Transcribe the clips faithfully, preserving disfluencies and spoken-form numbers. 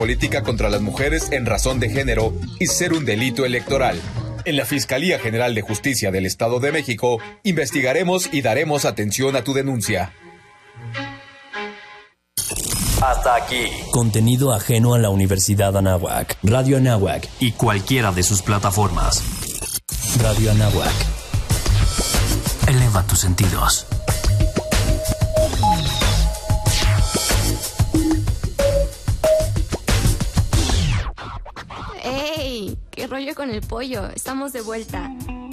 política contra las mujeres en razón de género y ser un delito electoral. En la Fiscalía General de Justicia del Estado de México, investigaremos y daremos atención a tu denuncia. Hasta aquí. Contenido ajeno a la Universidad Anáhuac, Radio Anáhuac y cualquiera de sus plataformas. Radio Anáhuac. Eleva tus sentidos. ¡Ey! ¿Qué rollo con el pollo? Estamos de vuelta.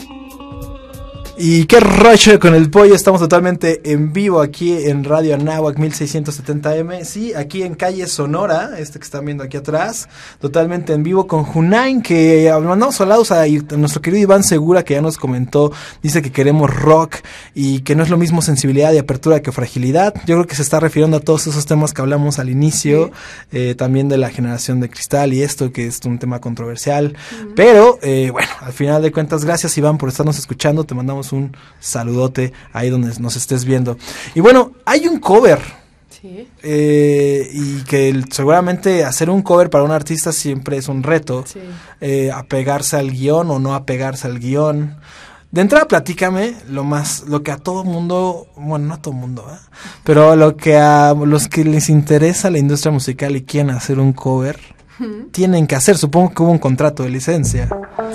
Y qué rollo con el pollo, estamos totalmente en vivo aquí en Radio Anáhuac mil seiscientos setenta eme, sí, aquí en calle Sonora, este que están viendo aquí atrás, totalmente en vivo con Junain, que mandamos saludos a, a nuestro querido Iván Segura, que ya nos comentó, dice que queremos rock y que no es lo mismo sensibilidad y apertura que fragilidad. Yo creo que se está refiriendo a todos esos temas que hablamos al inicio, sí. eh, también de la generación de cristal y esto, que es un tema controversial, uh-huh. pero eh, bueno, al final de cuentas, gracias Iván por estarnos escuchando, te mandamos un saludote ahí donde nos estés viendo. Y bueno, hay un cover. Sí. Eh, y que el, seguramente hacer un cover para un artista siempre es un reto. Sí. Eh, apegarse al guión o no apegarse al guión. De entrada, platícame lo más, lo que a todo mundo, bueno, no a todo mundo, ¿eh? pero lo que a los que les interesa la industria musical y quieren hacer un cover, uh-huh. tienen que hacer. Supongo que hubo un contrato de licencia.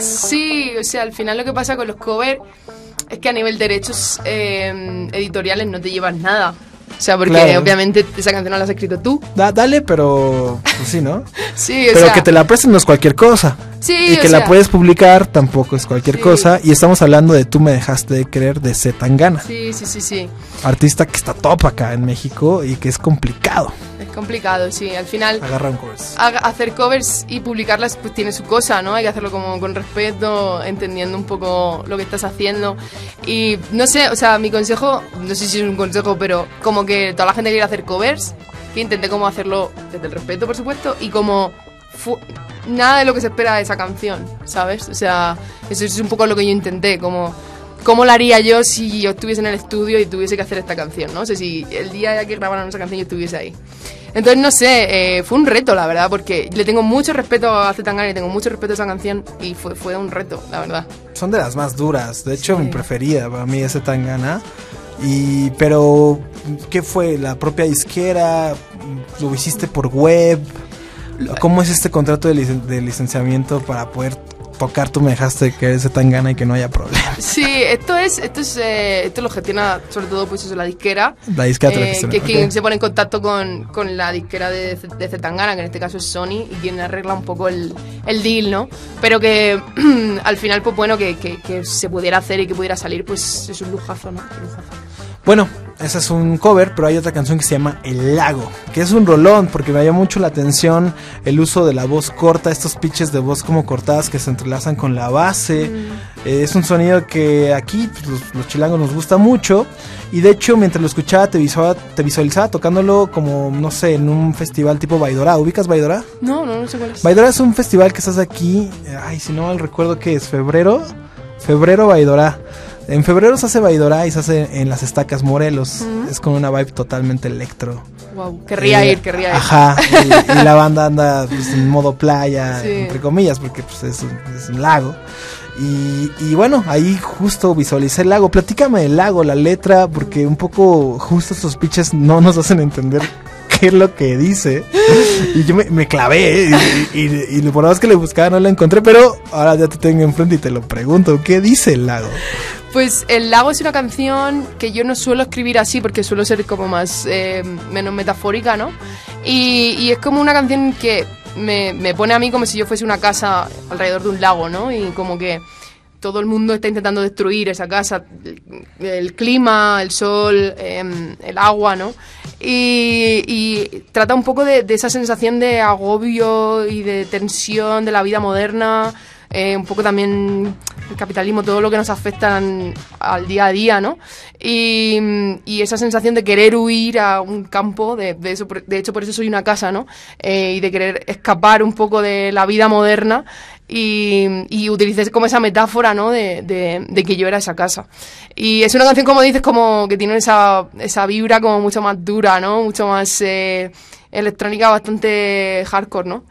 Sí, o sea, al final lo que pasa con los covers es que a nivel de derechos eh, editoriales no te llevas nada. O sea, porque claro. obviamente esa canción no la has escrito tú. Da, dale, pero pues sí, ¿no? sí, o Pero sea, que te la presten no es cualquier cosa. Sí, y que sea, la puedes publicar tampoco es cualquier sí. cosa. Y estamos hablando de Tú me dejaste de querer de C. Tangana. Sí, sí, sí, sí. Artista que está top acá en México y que es complicado. Es complicado, sí. Al final agarran covers. A, hacer covers y publicarlas pues tiene su cosa, ¿no? Hay que hacerlo como con respeto, entendiendo un poco lo que estás haciendo. Y no sé, o sea, mi consejo, no sé si es un consejo, pero como que toda la gente que quiere hacer covers, que intente como hacerlo desde el respeto, por supuesto, y como fu- nada de lo que se espera de esa canción, ¿sabes? O sea, eso es un poco lo que yo intenté, como cómo lo haría yo si yo estuviese en el estudio y tuviese que hacer esta canción, ¿no? O sea, si el día que grabaron esa canción yo estuviese ahí. Entonces, no sé, eh, fue un reto, la verdad, porque le tengo mucho respeto a C. Tangana y tengo mucho respeto a esa canción y fue, fue un reto, la verdad. Son de las más duras, de hecho, sí. mi preferida para mí es C. Tangana. Y, pero, ¿qué fue? ¿La propia disquera? ¿Lo hiciste por web? ¿Cómo es este contrato de, licen- de licenciamiento para poder tocar Tú me dejaste que eres de Tangana y que no haya problema? Sí, esto es esto es eh, esto lo gestiona sobre todo pues eso, la disquera. La disquera eh, te que okay. quien se pone en contacto con, con la disquera de, de C. Tangana, que en este caso es Sony, y quien arregla un poco el, el deal, ¿no? Pero que al final, pues bueno, que, que, que se pudiera hacer y que pudiera salir, pues es un lujazo, ¿no? Un lujazo. Bueno, ese es un cover, pero hay otra canción que se llama El Lago, que es un rolón, porque me llamó mucho la atención el uso de la voz corta, estos pitches de voz como cortadas que se entrelazan con la base. Mm. Eh, es un sonido que aquí pues, los, los chilangos nos gusta mucho, y de hecho mientras lo escuchaba te visualizaba, te visualizaba tocándolo como, no sé, en un festival tipo Baidora. ¿Ubicas Baidora? No, no, no sé cuál es. Baidora es un festival que estás aquí, ay, si no mal recuerdo, ¿qué es? ¿Febrero? Febrero Baidora. En febrero se hace Baidora y se hace en las Estacas Morelos. Uh-huh. Es con una vibe totalmente electro. Wow, querría eh, ir, querría ir. Ajá, y, y la banda anda pues, en modo playa, sí. entre comillas, porque pues, es, un, es un lago. Y, y bueno, ahí justo visualicé el lago. Platícame del lago, la letra, porque un poco justo estos pitches no nos hacen entender qué es lo que dice. Y yo me, me clavé, ¿eh? y, y, y, y por más que le buscaba no la encontré, pero ahora ya te tengo enfrente y te lo pregunto, ¿qué dice el lago? Pues El Lago es una canción que yo no suelo escribir así porque suelo ser como más, eh, menos metafórica, ¿no? Y, y es como una canción que me, me pone a mí como si yo fuese una casa alrededor de un lago, ¿no? Y como que todo el mundo está intentando destruir esa casa, el, el clima, el sol, eh, el agua, ¿no? Y, y trata un poco de, de esa sensación de agobio y de tensión de la vida moderna. Eh, un poco también el capitalismo, todo lo que nos afecta al día a día, ¿no? Y, y esa sensación de querer huir a un campo, de, de, eso, de hecho por eso soy una casa, ¿no? Eh, y de querer escapar un poco de la vida moderna y, y utilicé como esa metáfora, ¿no? De, de, de que yo era esa casa. Y es una canción, como dices, como que tiene esa, esa vibra como mucho más dura, ¿no? Mucho más... Eh, electrónica bastante hardcore, ¿no?